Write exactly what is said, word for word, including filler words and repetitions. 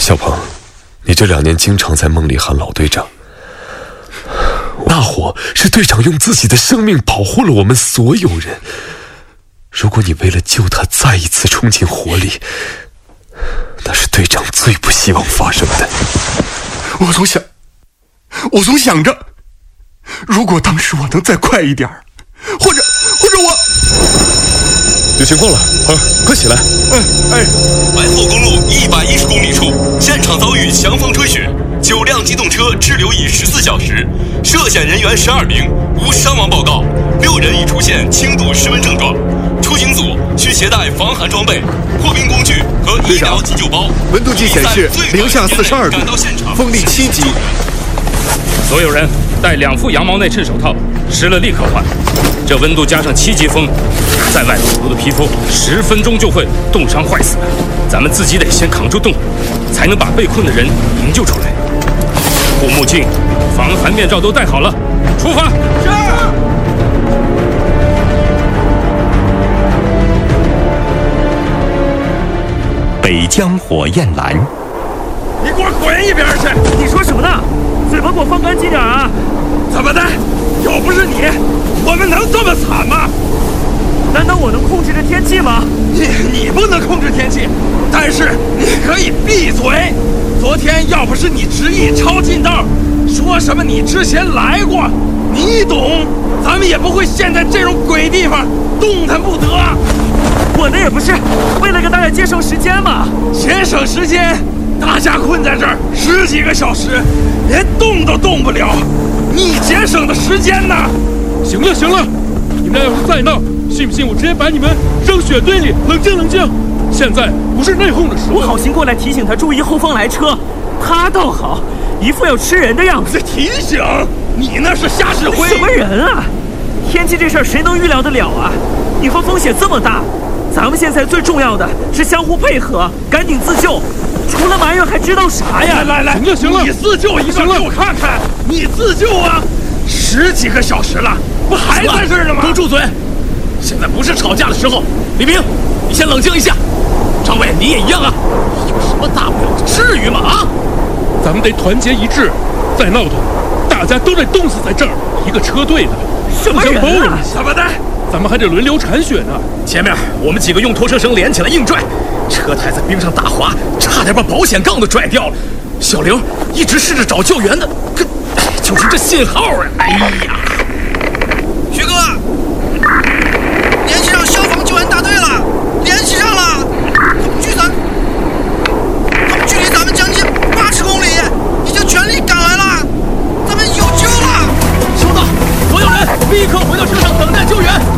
小鹏，你这两年经常在梦里喊老队长，那火是队长用自己的生命保护了我们所有人。如果你为了救他再一次冲进火里，那是队长最不希望发生的。 我总想，我总想着，如果当时我能再快一点，或者或者我…… 有情况了，儿，快起来！ 哎哎， 白后公路一百一十公里处，现场遭遇强风吹雪，九辆机动车滞留已十四小时，涉险人员十二名，无伤亡报告，六人已出现轻度失温症状。出行组需携带防寒装备、破冰工具和医疗急救包。 温度计显示零下四十二度，风力七级。 所有人戴两副羊毛内衬手套，湿了立刻换。这温度加上七级风，在外暴露的皮肤十分钟就会冻伤坏死的。咱们自己得先扛住冻，才能把被困的人营救出来。护目镜、防寒面罩都戴好了，出发！是。 北疆火焰蓝， 你给我滚一边去！ 你说什么呢？嘴巴给我放干净点啊！ 怎么的？要不是你，我们能这么惨吗？ 难道我能控制这天气吗？ 你你不能控制天气，但是你可以闭嘴。昨天要不是你执意抄近道，说什么你之前来过，你懂，咱们也不会陷在这种鬼地方，动弹不得。 我那也不是为了给大家节省时间嘛。 节省时间，大家困在这儿十几个小时，连动都动不了，你节省的时间呢？ 行了行了，你们俩要是再闹，信不信我直接把你们扔雪堆里？冷静冷静，现在不是内讧的时候。 我好心过来提醒他注意后方来车，他倒好，一副要吃人的样子。 提醒你那是瞎指挥。 什么人啊？天气这事儿谁能预料得了啊？以后风险这么大，咱们现在最重要的是相互配合，赶紧自救。除了埋怨还知道啥呀？ 来来来， 行了行了， 你自救一个给我看看，你自救啊！十几个小时了，不还在这儿呢吗？ 都住嘴！现在不是吵架的时候。李明，你先冷静一下。张伟，你也一样啊！有什么大不了的，至于吗？啊！ 咱们得团结一致，再闹腾，大家都得冻死在这儿。一个车队的， 什么人啊？ 怎么的？ 咱们还得轮流铲雪呢。 前面我们几个用拖车绳连起来硬拽，车胎在冰上打滑，差点把保险杠都拽掉了。小刘一直试着找救援的，可就是这信号啊！哎呀， 徐哥，联系上消防救援大队了，联系上了，他们距咱，他们距离咱们将近八十公里，已经全力赶来了，咱们有救了！ 收到，所有人立刻回到车上等待救援。